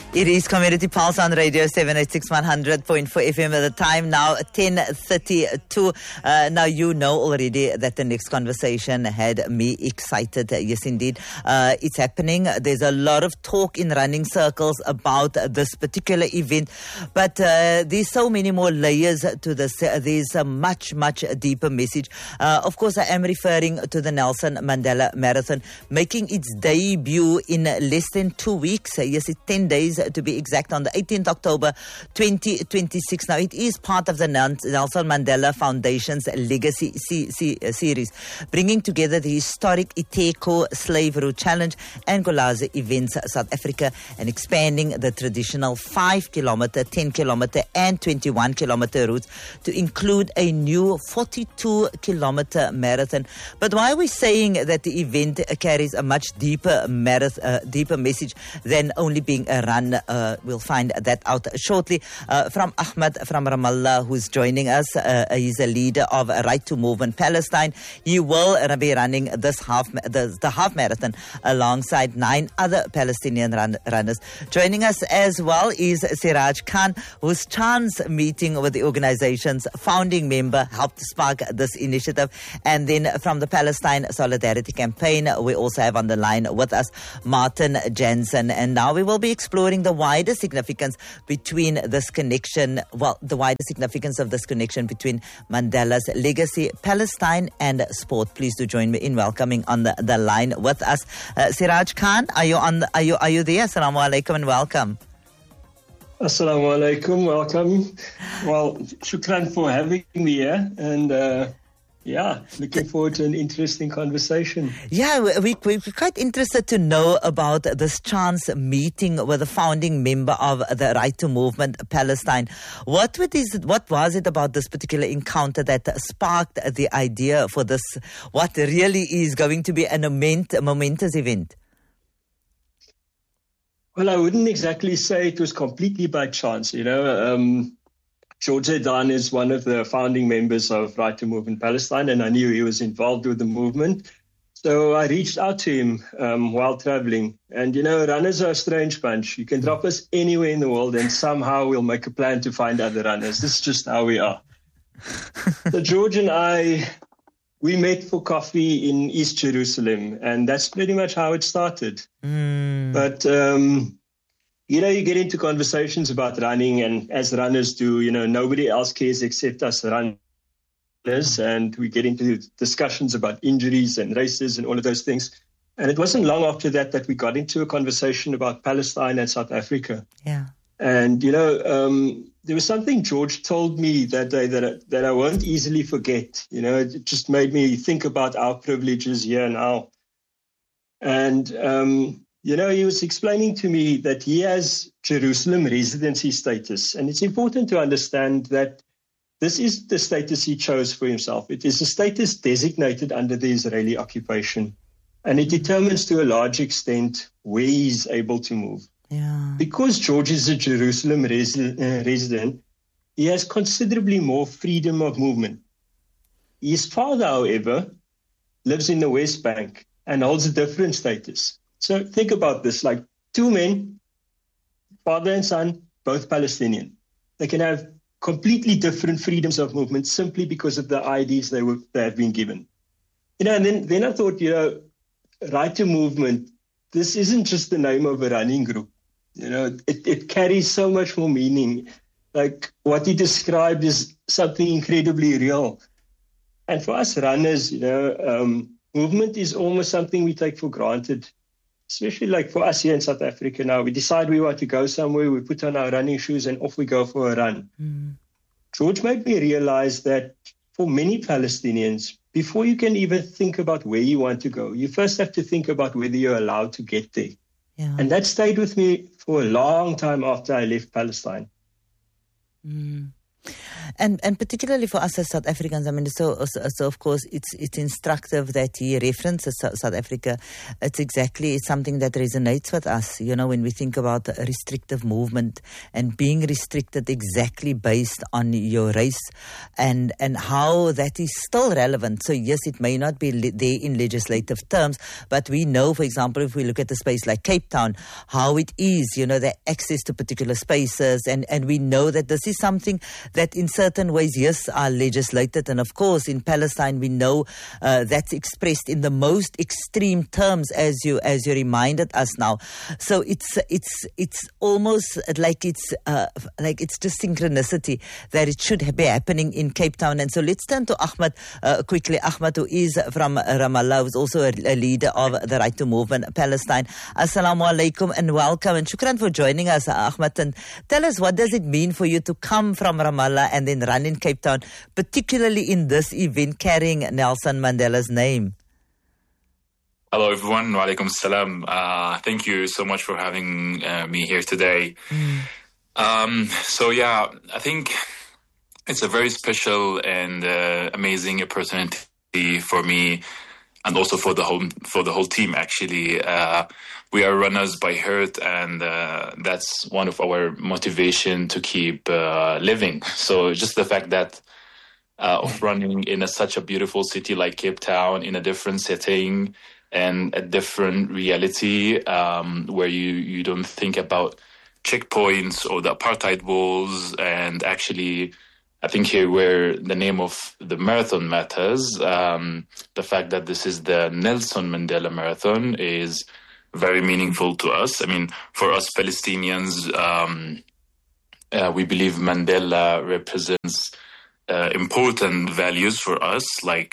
It is Community Pulse on Radio 786 100.4 FM at the time now 10:32. Now you know already that the next conversation had me excited. Yes, indeed. It's happening. There's a lot of talk in running circles about this particular event, but there's so many more layers to this. There's a much deeper message. Of course, I am referring to the Nelson Mandela Marathon, making its debut in less than 2 weeks. Yes, it's 10 days to be exact, on the 18th October 2026. Now, it is part of the Nelson Mandela Foundation's Legacy series, bringing together the historic Iteko Slave Route Challenge and Golaza Events South Africa, and expanding the traditional 5-kilometer, 10-kilometer and 21-kilometer routes to include a new 42-kilometer marathon. But why are we saying that the event carries a much deeper message than only being a run? We'll find that out shortly. From Ahmed from Ramallah, who's joining us. He's a leader of Right to Movement Palestine. He will be running this the half marathon alongside 9 other Palestinian runners. Joining us as well is Siraj Khan, whose chance meeting with the organization's founding member helped spark this initiative. And then from the Palestine Solidarity Campaign, we also have on the line with us Martin Jansen. And now we will be exploring the wider significance between this connection, the wider significance of this connection between Mandela's legacy, Palestine and sport. Please do join me in welcoming on the line with us Siraj Khan. Are you there? Assalamu alaikum and welcome. Assalamu alaikum, welcome. Well, shukran for having me here, and looking forward to an interesting conversation. Yeah, we're quite interested to know about this chance meeting with the founding member of the Right to Movement Palestine. What was it about this particular encounter that sparked the idea for this, what really is going to be a momentous event? Well, I wouldn't exactly say it was completely by chance, George Zaidan is one of the founding members of Right to Movement Palestine, and I knew he was involved with the movement. So I reached out to him while traveling. And, runners are a strange bunch. You can drop us anywhere in the world and somehow we'll make a plan to find other runners. This is just how we are. So George and we met for coffee in East Jerusalem, and that's pretty much how it started. But you get into conversations about running, and as runners do, nobody else cares except us runners. And we get into discussions about injuries and races and all of those things. And it wasn't long after that we got into a conversation about Palestine and South Africa. Yeah. And, there was something George told me that day that I won't easily forget. It just made me think about our privileges here now. And, he was explaining to me that he has Jerusalem residency status. And it's important to understand that this is the status he chose for himself. It is a status designated under the Israeli occupation. And it determines to a large extent where he's able to move. Yeah. Because George is a Jerusalem resident, he has considerably more freedom of movement. His father, however, lives in the West Bank and holds a different status. So think about this, like 2 men, father and son, both Palestinian. They can have completely different freedoms of movement simply because of the IDs they have been given. And then I thought, Right to Movement, this isn't just the name of a running group. It carries so much more meaning. Like what he described is something incredibly real. And for us runners, movement is almost something we take for granted. Especially like for us here in South Africa now, we decide we want to go somewhere, we put on our running shoes and off we go for a run. George made me realize that for many Palestinians, before you can even think about where you want to go, you first have to think about whether you're allowed to get there. Yeah. And that stayed with me for a long time after I left Palestine. And particularly for us as South Africans, I mean, so of course it's instructive that he references South Africa. It's something that resonates with us, when we think about restrictive movement and being restricted exactly based on your race and how that is still relevant. So yes, it may not be there in legislative terms, but we know, for example, if we look at a space like Cape Town, how it is, the access to particular spaces, and we know that this is something that in certain ways, yes, are legislated. And of course, in Palestine, we know that's expressed in the most extreme terms, as you reminded us now. So it's almost like it's just synchronicity that it should be happening in Cape Town. And so let's turn to Ahmed quickly. Ahmed, who is from Ramallah, who's also a leader of the Right to Movement Palestine. Assalamu alaikum and welcome, and shukran for joining us, Ahmed. And tell us, what does it mean for you to come from Ramallah and then run in Cape Town, particularly in this event carrying Nelson Mandela's name? Hello, everyone. Wa alaikum salam. Thank you so much for having me here today. I think it's a very special and amazing opportunity for me, and also for the whole team. Actually, we are runners by heart, and that's one of our motivation to keep living. So just the fact that of running in such a beautiful city like Cape Town, in a different setting and a different reality, where you don't think about checkpoints or the apartheid walls, and actually, I think here where the name of the marathon matters, the fact that this is the Nelson Mandela Marathon is very meaningful to us. I mean, for us Palestinians, we believe Mandela represents important values for us, like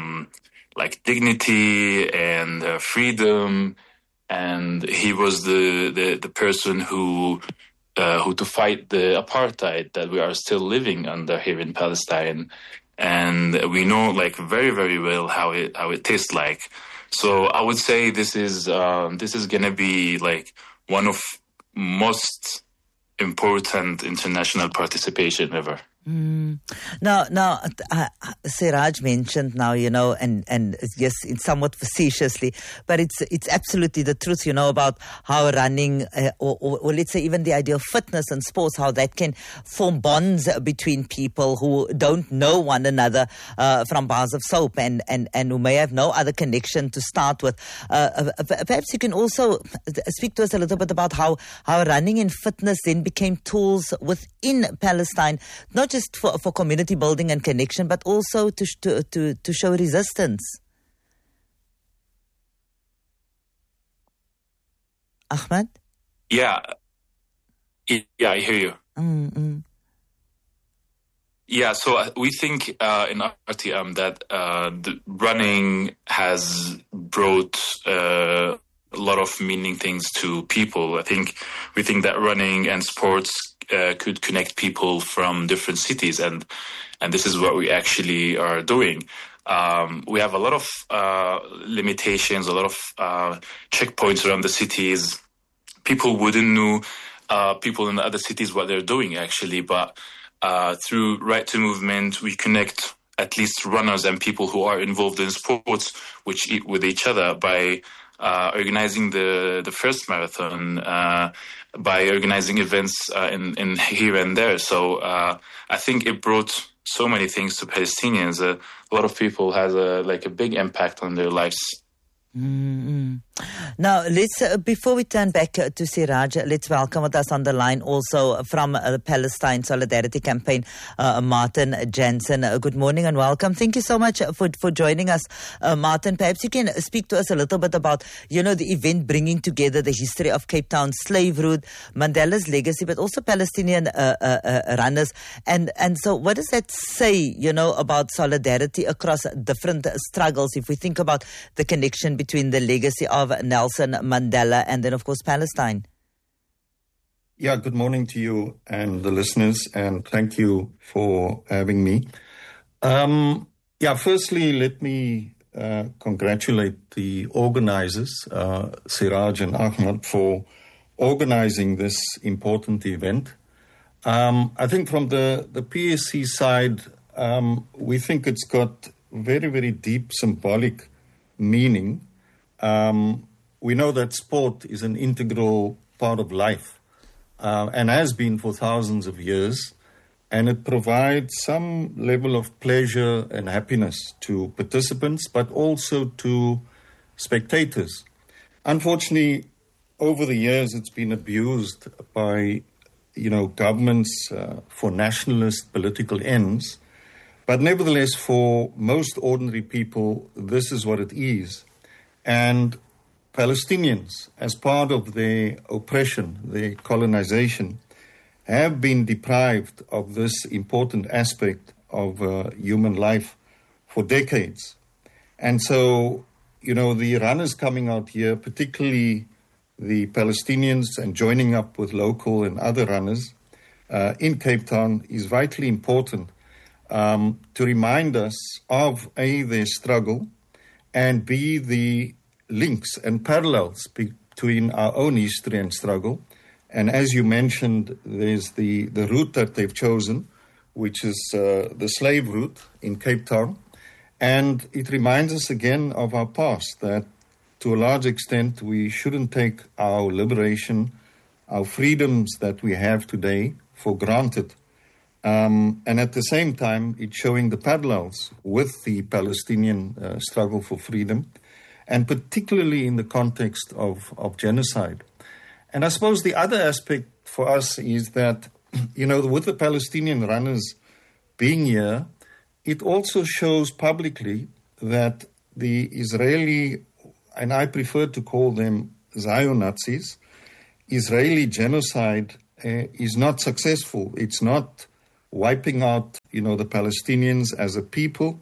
dignity and freedom, and he was the person who to fight the apartheid that we are still living under here in Palestine, and we know very, very well how it tastes like. So I would say this is gonna be one of most important international participation ever. Now, Siraj mentioned now, and yes, it's somewhat facetiously, but it's absolutely the truth, about how running, or let's say even the idea of fitness and sports, how that can form bonds between people who don't know one another from bars of soap and who may have no other connection to start with. Perhaps you can also speak to us a little bit about how running and fitness then became tools within Palestine, not just for community building and connection, but also to show resistance. Ahmed? Yeah, I hear you. Mm-hmm. Yeah, so we think in RTM that the running has brought a lot of meaning things to people. We think that running and sports could connect people from different cities, and this is what we actually are doing. We have a lot of limitations, a lot of checkpoints around the cities. People wouldn't know people in the other cities what they're doing actually, but through Right to Movement, we connect at least runners and people who are involved in sports with each other by organizing the first marathon, by organizing events in here and there. So I think it brought so many things to Palestinians. A lot of people has a big impact on their lives. Mm-hmm. Now, let's before we turn back to Siraj, let's welcome with us on the line also from the Palestine Solidarity Campaign, Martin Jansen. Good morning and welcome. Thank you so much for joining us, Martin. Perhaps you can speak to us a little bit about, the event bringing together the history of Cape Town slave route, Mandela's legacy, but also Palestinian runners. And so what does that say, about solidarity across different struggles, if we think about the connection between the legacy of Nelson Mandela and then, of course, Palestine? Yeah, good morning to you and the listeners, and thank you for having me. Firstly, let me congratulate the organizers, Siraj and Ahmed, for organizing this important event. I think from the PSC side, we think it's got very, very deep symbolic meaning. We know that sport is an integral part of life and has been for thousands of years, and it provides some level of pleasure and happiness to participants, but also to spectators. Unfortunately, over the years, it's been abused by governments for nationalist political ends. But nevertheless, for most ordinary people, this is what it is. And Palestinians, as part of their oppression, their colonization, have been deprived of this important aspect of human life for decades. And so, the runners coming out here, particularly the Palestinians, and joining up with local and other runners in Cape Town is vitally important to remind us of A, their struggle, and B, the links and parallels between our own history and struggle. And as you mentioned, there's the route that they've chosen, which is the slave route in Cape Town. And it reminds us again of our past, that to a large extent, we shouldn't take our liberation, our freedoms that we have today for granted. And at the same time, it's showing the parallels with the Palestinian struggle for freedom, and particularly in the context of genocide. And I suppose the other aspect for us is that, with the Palestinian runners being here, it also shows publicly that the Israeli, and I prefer to call them Zion Nazis, Israeli genocide is not successful. It's not wiping out, the Palestinians as a people.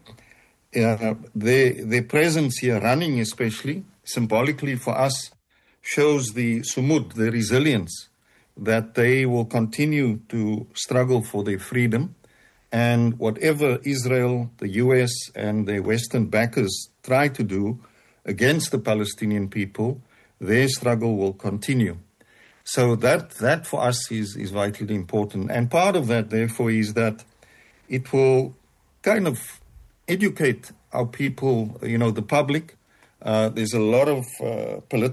Their presence here, running especially, symbolically for us, shows the sumud, the resilience, that they will continue to struggle for their freedom. And whatever Israel, the US, and their Western backers try to do against the Palestinian people, their struggle will continue. So that for us is vitally important. And part of that, therefore, is that it will kind of educate our people, the public. There's a lot of political